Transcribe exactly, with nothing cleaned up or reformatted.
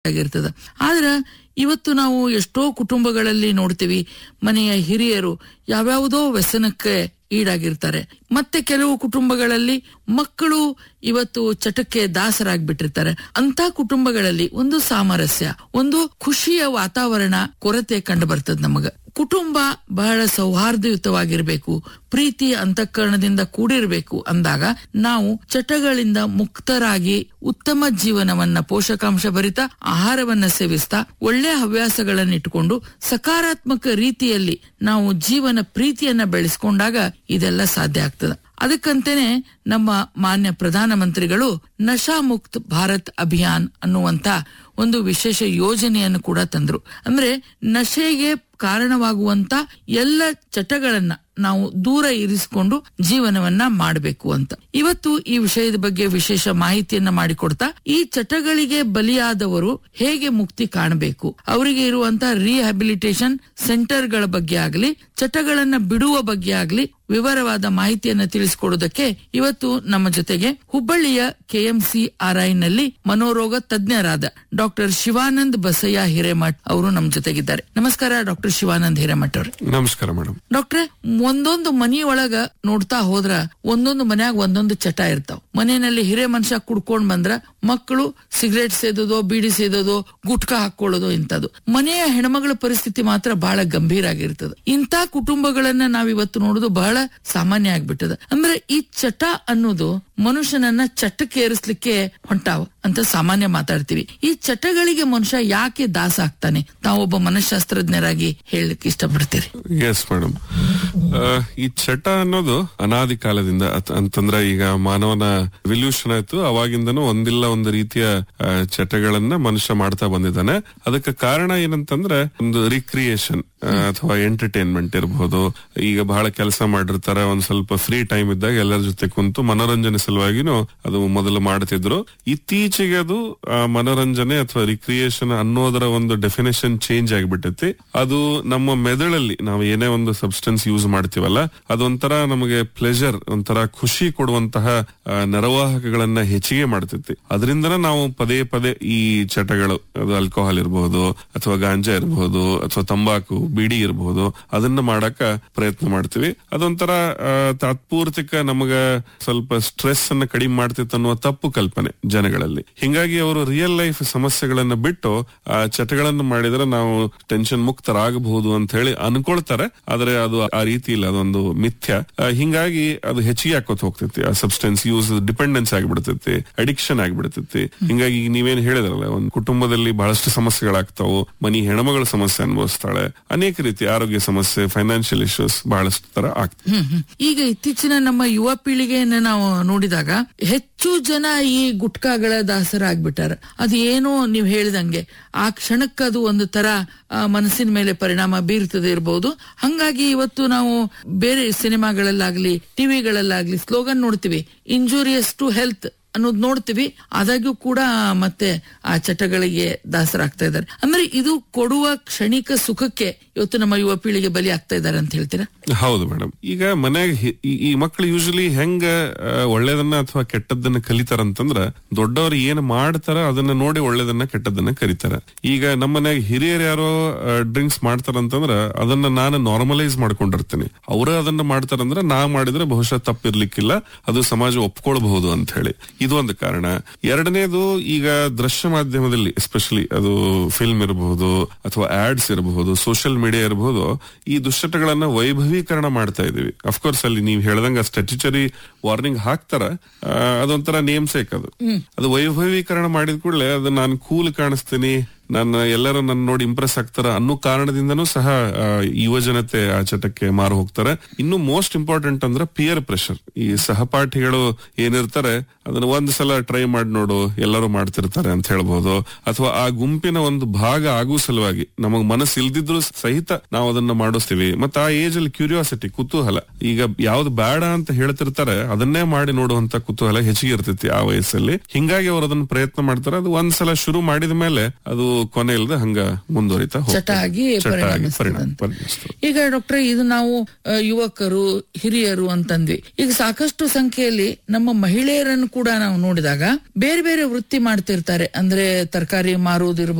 ಆಗಿರ್ತದ. ಆದ್ರ ಇವತ್ತು ನಾವು ಎಷ್ಟೋ ಕುಟುಂಬಗಳಲ್ಲಿ ನೋಡ್ತೀವಿ, ಮನೆಯ ಹಿರಿಯರು ಯಾವ್ಯಾವುದೋ ವ್ಯಸನಕ್ಕೆ ಈಡಾಗಿರ್ತಾರೆ. ಮತ್ತೆ ಕೆಲವು ಕುಟುಂಬಗಳಲ್ಲಿ ಮಕ್ಕಳು ಇವತ್ತು ಚಟಕ್ಕೆ ದಾಸರಾಗ್ಬಿಟ್ಟಿರ್ತಾರೆ. ಅಂತ ಕುಟುಂಬಗಳಲ್ಲಿ ಒಂದು ಸಾಮರಸ್ಯ, ಒಂದು ಖುಷಿಯ ವಾತಾವರಣ ಕೊರತೆ ಕಂಡು ಬರ್ತದ. ನಮಗ ಕುಟುಂಬ ಬಹಳ ಸೌಹಾರ್ದಯುತವಾಗಿರ್ಬೇಕು, ಪ್ರೀತಿ ಅಂತಃಕರಣದಿಂದ ಕೂಡಿರ್ಬೇಕು ಅಂದಾಗ ನಾವು ಚಟಗಳಿಂದ ಮುಕ್ತರಾಗಿ ಉತ್ತಮ ಜೀವನವನ್ನ, ಪೋಷಕಾಂಶ ಭರಿತ ಆಹಾರವನ್ನ ಸೇವಿಸ್ತಾ ಒಳ್ಳೆ ಹವ್ಯಾಸಗಳನ್ನ ಇಟ್ಟುಕೊಂಡು ಸಕಾರಾತ್ಮಕ ರೀತಿಯಲ್ಲಿ ನಾವು ಜೀವನ ಪ್ರೀತಿಯನ್ನ ಬೆಳೆಸ್ಕೊಂಡಾಗ ಇದೆಲ್ಲ ಸಾಧ್ಯ ಆಗ್ತದ. ಅದಕ್ಕಂತೇನೆ ನಮ್ಮ ಮಾನ್ಯ ಪ್ರಧಾನಮಂತ್ರಿಗಳು ನಶಾ ಮುಕ್ತ ಭಾರತ್ ಅಭಿಯಾನ್ ಅನ್ನುವಂತ ಒಂದು ವಿಶೇಷ ಯೋಜನೆಯನ್ನು ಕೂಡ ತಂದ್ರು. ಅಂದ್ರೆ ನಶೆಗೆ ಕಾರಣವಾಗುವಂತ ಎಲ್ಲ ಚಟಗಳನ್ನ ನಾವು ದೂರ ಇರಿಸಿಕೊಂಡು ಜೀವನವನ್ನ ಮಾಡಬೇಕು ಅಂತ ಇವತ್ತು ಈ ವಿಷಯದ ಬಗ್ಗೆ ವಿಶೇಷ ಮಾಹಿತಿಯನ್ನ ಮಾಡಿಕೊಡ್ತಾ, ಈ ಚಟಗಳಿಗೆ ಬಲಿಯಾದವರು ಹೇಗೆ ಮುಕ್ತಿ ಕಾಣಬೇಕು, ಅವರಿಗೆ ಇರುವಂತಹ ರಿಹ್ಯಾಬಿಲಿಟೇಷನ್ ಸೆಂಟರ್ಗಳ ಬಗ್ಗೆ ಆಗಲಿ, ಚಟಗಳನ್ನ ಬಿಡುವ ಬಗ್ಗೆ ಆಗಲಿ ವಿವರವಾದ ಮಾಹಿತಿಯನ್ನ ತಿಳಿಸಿಕೊಡುವುದಕ್ಕೆ ಇವತ್ತು ನಮ್ಮ ಜೊತೆಗೆ ಹುಬ್ಬಳ್ಳಿಯ ಕೆಎಂಸಿ ಆರ್ಐ ನಲ್ಲಿ ಮನೋರೋಗ ತಜ್ಞರಾದ ಡಾಕ್ಟರ್ ಶಿವಾನಂದ್ ಬಸಯ್ಯ ಹಿರೇಮಠ್ ಅವರು ನಮ್ಮ ಜೊತೆಗಿದ್ದಾರೆ. ನಮಸ್ಕಾರ ಡಾಕ್ಟರ್ ಶಿವಾನಂದ್ ಹಿರೇಮಠ್ ಅವರು. ನಮಸ್ಕಾರ ಮೇಡಮ್. ಡಾಕ್ಟ್ರೆ, ಒಂದೊಂದು ಮನಿಯೊಳಗ ನೋಡ್ತಾ ಹೋದ್ರ ಒಂದೊಂದು ಮನ್ಯಾಗ ಒಂದೊಂದು ಚಟ ಇರ್ತಾವ. ಮನೆಯಲ್ಲಿ ಹಿರೇ ಮನುಷ್ಯ ಕುಡ್ಕೊಂಡ್ ಬಂದ್ರ ಮಕ್ಕಳು ಸಿಗರೇಟ್ ಸೇದೋದು, ಬೀಡಿ ಸೇದೋದು, ಗುಟ್ಕಾ ಹಾಕೊಳ್ಳೋದು ಇಂಥದ್ದು. ಮನೆಯ ಹೆಣ್ಮಗಳ ಪರಿಸ್ಥಿತಿ ಮಾತ್ರ ಬಹಳ ಗಂಭೀರ ಆಗಿರ್ತದ. ಇಂಥ ಕುಟುಂಬಗಳನ್ನ ನಾವಿವತ್ತು ನೋಡುದು ಬಹಳ ಸಾಮಾನ್ಯ ಆಗ್ಬಿಟ್ಟದ. ಅಂದ್ರೆ ಈ ಚಟ ಅನ್ನೋದು ಮನುಷ್ಯನನ್ನ ಚಟಕ್ಕೆ ಏರಿಸ್ಲಿಕ್ಕೆ ಹೊಂಟಾವ ಅಂತ ಸಾಮಾನ್ಯ ಮಾತಾಡ್ತೀವಿ. ಈ ಚಟಗಳಿಗೆ ಮನುಷ್ಯ ಯಾಕೆ ದಾಸ ಆಗ್ತಾನೆ? ತಾವೊಬ್ಬ ಮನಃಶಾಸ್ತ್ರಜ್ಞರಾಗಿ ಹೇಳಲಿಕ್ಕೆ ಇಷ್ಟಪಡ್ತೀರಿ? ಎಸ್ ಮೇಡಮ್, ಈ ಚಟ ಅನ್ನೋದು ಅನಾದಿ ಕಾಲದಿಂದ ಅಂತಂದ್ರೆ ಈಗ ಮಾನವನ ಎವಲ್ಯೂಷನ್ ಆಯ್ತು, ಅವಾಗಿಂದನೂ ಒಂದಿಲ್ಲ ಒಂದು ರೀತಿಯ ಚಟಗಳನ್ನ ಮನುಷ್ಯ ಮಾಡ್ತಾ ಬಂದಿದ್ದಾನೆ. ಅದಕ್ಕೆ ಕಾರಣ ಏನಂತಂದ್ರೆ ಒಂದು ರಿಕ್ರಿಯೇಷನ್ ಅಥವಾ ಎಂಟರ್ಟೈನ್ಮೆಂಟ್ ಇರಬಹುದು. ಈಗ ಬಹಳ ಕೆಲಸ ಮಾಡಿರ್ತಾರೆ, ಒಂದ್ ಸ್ವಲ್ಪ ಫ್ರೀ ಟೈಮ್ ಇದ್ದಾಗ ಎಲ್ಲರ ಜೊತೆ ಕುಂತು ಮನೋರಂಜನೆ ಸಲುವಾಗಿನೂ ಅದು ಮೊದಲು ಮಾಡ್ತಿದ್ರು. ಇತ್ತೀಚೆಗೆ ಅದು ಮನೋರಂಜನೆ ಅಥವಾ ರಿಕ್ರಿಯೇಷನ್ ಅನ್ನೋದರ ಒಂದು ಡೆಫಿನೇಷನ್ ಚೇಂಜ್ ಆಗಿಬಿಟ್ಟೈತಿ. ಅದು ನಮ್ಮ ಮೆದುಳಲ್ಲಿ ನಾವು ಏನೇ ಒಂದು ಸಬ್ಸ್ಟೆನ್ಸ್ ಯೂಸ್ ಮಾಡ್ತೀವಲ್ಲ, ಅದೊಂಥರ ನಮಗೆ ಪ್ಲೆಜರ್, ಒಂಥರ ಖುಷಿ ಕೊಡುವಂತಹ ನೆರವಾಹಕಗಳನ್ನ ಹೆಚ್ಚಿಗೆ ಮಾಡ್ತೈತಿ. ಅದರಿಂದನ ನಾವು ಪದೇ ಪದೇ ಈ ಚಟಗಳು, ಅದು ಆಲ್ಕೋಹಾಲ್ ಇರಬಹುದು ಅಥವಾ ಗಾಂಜಾ ಇರಬಹುದು ಅಥವಾ ತಂಬಾಕು, ಬಿಡಿ ಇರಬಹುದು, ಅದನ್ನ ಮಾಡಕ ಪ್ರಯತ್ನ ಮಾಡ್ತೀವಿ. ಅದೊಂಥರ ತಾತ್ಪೂರ್ತಿಕ ನಮಗ ಸ್ವಲ್ಪ ಸ್ಟ್ರೆಸ್ ಅನ್ನ ಕಡಿಮೆ ಮಾಡ್ತಿತ್ತು ಅನ್ನುವ ತಪ್ಪು ಕಲ್ಪನೆ ಜನಗಳಲ್ಲಿ. ಹಿಂಗಾಗಿ ಅವರು ರಿಯಲ್ ಲೈಫ್ ಸಮಸ್ಯೆಗಳನ್ನ ಬಿಟ್ಟು ಆ ಚಟಗಳನ್ನು ಮಾಡಿದ್ರೆ ನಾವು ಟೆನ್ಷನ್ ಮುಕ್ತರಾಗಬಹುದು ಅಂತ ಹೇಳಿ ಅನ್ಕೊಳ್ತಾರೆ. ಆದ್ರೆ ಅದು ಆ ರೀತಿ ಇಲ್ಲ, ಅದೊಂದು ಮಿಥ್ಯ. ಹಿಂಗಾಗಿ ಅದು ಹೆಚ್ಚಿಗೆ ಹಾಕೋತ್ ಹೋಗ್ತೈತಿ. ಆ ಸಬ್ಸ್ಟೆನ್ಸ್ ಯೂಸ್ ಡಿಪೆಂಡೆನ್ಸ್ ಆಗಿಬಿಡ್ತೈತಿ, ಅಡಿಕ್ಷನ್ ಆಗಿಬಿಡ್ತೈತಿ. ಹಿಂಗಾಗಿ ನೀವೇನ್ ಹೇಳಿದ್ರಲ್ಲ, ಒಂದ್ ಕುಟುಂಬದಲ್ಲಿ ಬಹಳಷ್ಟು ಸಮಸ್ಯೆಗಳಾಗ್ತಾವು. ಮನಿ ಹೆಣ್ಮಗಳ ಸಮಸ್ಯೆ ಅನುಭವಿಸ್ತಾಳೆ, ಅನೇಕ ರೀತಿ ಆರೋಗ್ಯ ಸಮಸ್ಯೆ, ಫೈನಾನ್ಷಿಯಲ್ ಇಶ್ಯೂಸ್ ಬಹಳಷ್ಟು ತರ ಆಗ್ತದೆ. ಈಗ ಇತ್ತೀಚಿನ ನಮ್ಮ ಯುವ ಪೀಳಿಗೆಯನ್ನ ನಾವು ನೋಡಿದಾಗ ಹೆಚ್ಚು ಜನ ಈ ಗುಟ್ಕಾಗಳ ದಾಸರಾಗ್ಬಿಟ್ಟಾರ. ಅದು ಏನೋ ನೀವ್ ಹೇಳಿದಂಗೆ ಆ ಕ್ಷಣಕ್ಕೆ ಅದು ಒಂದು ತರ ಮನಸ್ಸಿನ ಮೇಲೆ ಪರಿಣಾಮ ಬೀರ್ತದೆ ಇರಬಹುದು. ಹಂಗಾಗಿ ಇವತ್ತು ನಾವು ಬೇರೆ ಸಿನಿಮಾಗಳಲ್ಲಾಗ್ಲಿ ಟಿವಿಗಳಲ್ಲಾಗ್ಲಿ ಸ್ಲೋಗನ್ ನೋಡ್ತೀವಿ, ಇಂಜೂರಿಯಸ್ ಟು ಹೆಲ್ತ್ ಅನ್ನೋದು ನೋಡ್ತೀವಿ. ಆದಾಗ್ಯೂ ಕೂಡ ಮತ್ತೆ ಆ ಚಟಗಳಿಗೆ ದಾಸರಾಗ್ತಾ ಇದ್ದಾರೆ. ಅಂದ್ರೆ ಇದು ಕೊಡುವ ಕ್ಷಣಿಕ ಸುಖಕ್ಕೆ ಇವತ್ತು ನಮ್ಮ ಯುವ ಪೀಳಿಗೆ ಬಲಿ ಆಗ್ತಾ ಇದ್ದಾರೆ ಅಂತ ಹೇಳ್ತೀರಾ? ಹೌದು ಮೇಡಮ್. ಈಗ ಮನ್ಯಾಗ ಈ ಮಕ್ಕಳು ಯೂಶಲಿ ಹೆಂಗ ಒಳ್ಳೇದನ್ನ ಅಥವಾ ಕೆಟ್ಟದ್ದನ್ನ ಕಲಿತಾರಂತಂದ್ರ, ದೊಡ್ಡವರು ಏನ್ ಮಾಡ್ತಾರ ಅದನ್ನ ನೋಡಿ ಒಳ್ಳೇದನ್ನ ಕೆಟ್ಟದ್ದನ್ನ ಕಲಿತಾರ. ಈಗ ನಮ್ಮ ಮನ್ಯಾಗ ಹಿರಿಯರು ಯಾರೋ ಡ್ರಿಂಕ್ಸ್ ಮಾಡ್ತಾರಂತಂದ್ರ ಅದನ್ನ ನಾನು ನಾರ್ಮಲೈಸ್ ಮಾಡ್ಕೊಂಡಿರ್ತೀನಿ. ಅವರ ಅದನ್ನ ಮಾಡ್ತಾರಂದ್ರ ನಾ ಮಾಡಿದ್ರೆ ಬಹುಶಃ ತಪ್ಪಿರ್ಲಿಕ್ಕಿಲ್ಲ, ಅದು ಸಮಾಜ ಒಪ್ಕೊಳ್ಬಹುದು ಅಂತ ಹೇಳಿ. ಇದು ಒಂದು ಕಾರಣ. ಎರಡನೇದು, ಈಗ ದೃಶ್ಯ ಮಾಧ್ಯಮದಲ್ಲಿ ಎಸ್ಪೆಷಲಿ ಅದು ಫಿಲ್ಮ್ ಇರಬಹುದು ಅಥವಾ ಆಡ್ಸ್ ಇರಬಹುದು, ಸೋಷಿಯಲ್ ಮೀಡಿಯಾ ಇರಬಹುದು, ಈ ದುಶ್ಚಟಗಳನ್ನ ವೈಭವೀಕರಣ ಮಾಡ್ತಾ ಇದೀವಿ. ಅಫ್ಕೋರ್ಸ್ ಅಲ್ಲಿ ನೀವು ಹೇಳ್ದಂಗ ಸ್ಟ್ಯಾಟ್ಯುಟರಿ ವಾರ್ನಿಂಗ್ ಹಾಕ್ತಾರ, ಅದೊಂಥರ ನೇಮ್ ಸೇಕ್. ಅದು ಅದು ವೈಭವೀಕರಣ ಮಾಡಿದ ಕೂಡಲೇ ಅದು ನಾನು ಕೂಲ್ ಕಾಣಿಸ್ತೀನಿ, ನನ್ನ ಎಲ್ಲರೂ ನನ್ನ ನೋಡಿ ಇಂಪ್ರೆಸ್ ಆಗ್ತಾರ ಅನ್ನೋ ಕಾರಣದಿಂದನೂ ಸಹ ಯುವ ಜನತೆ ಆ ಚಟಕ್ಕೆ ಮಾರು ಹೋಗ್ತಾರೆ. ಇನ್ನು ಮೋಸ್ಟ್ ಇಂಪಾರ್ಟೆಂಟ್ ಅಂದ್ರೆ ಪಿಯರ್ ಪ್ರೆಷರ್. ಈ ಸಹಪಾಠಿಗಳು ಏನಿರ್ತಾರೆ ಅದನ್ನ ಒಂದ್ ಸಲ ಟ್ರೈ ಮಾಡಿ ನೋಡು, ಎಲ್ಲರೂ ಮಾಡ್ತಿರ್ತಾರೆ ಅಂತ ಹೇಳ್ಬಹುದು. ಅಥವಾ ಆ ಗುಂಪಿನ ಒಂದು ಭಾಗ ಆಗುವ ಸಲುವಾಗಿ ನಮಗ್ ಮನಸ್ಸು ಇಲ್ದಿದ್ರು ಸಹಿತ ನಾವು ಅದನ್ನ ಮಾಡಿಸ್ತೀವಿ. ಮತ್ತೆ ಆ ಏಜ್ ಅಲ್ಲಿ ಕ್ಯೂರಿಯಾಸಿಟಿ, ಕುತೂಹಲ, ಈಗ ಯಾವ್ದು ಬೇಡ ಅಂತ ಹೇಳ್ತಿರ್ತಾರೆ ಅದನ್ನೇ ಮಾಡಿ ನೋಡುವಂತ ಕುತೂಹಲ ಹೆಚ್ಚಿಗೆ ಇರ್ತೈತಿ ಆ ವಯಸ್ಸಲ್ಲಿ. ಹಿಂಗಾಗಿ ಅವ್ರು ಅದನ್ನ ಪ್ರಯತ್ನ ಮಾಡ್ತಾರೆ. ಅದು ಒಂದ್ಸಲ ಶುರು ಮಾಡಿದ ಮೇಲೆ ಅದು ಕೊನೆ ಇಲ್ಲದೆ ಹಂಗ ಮುಂದುವರಿತಾ ಹೋಗ್ತದೆ. ಚಟ ಆಗಿ ಚಟ ಆಗಿ ಪರಿಣಾಮ ಪರಿಣಮಿಸ್ತದಂತೆ. ಪರಿಣಮಿಸ್ತದೆ. ಈಗ ಡಾಕ್ಟ್ರೆ, ಇದು ನಾವು ಆ, ಯುವಕರು ಹಿರಿಯರು ಅಂತಂದ್ವಿ. ಈಗ ಸಾಕಷ್ಟು ಸಂಖ್ಯೆಯಲ್ಲಿ ನಮ್ಮ ಮಹಿಳೆಯರನ್ನು ಕೂಡ ನಾವು ನೋಡಿದಾಗ ಬೇರೆ ಬೇರೆ ವೃತ್ತಿ ಮಾಡ್ತಿರ್ತಾರೆ. ಅಂದ್ರೆ ತರಕಾರಿ ಮಾರುವುದಿರ್ಬೋದು,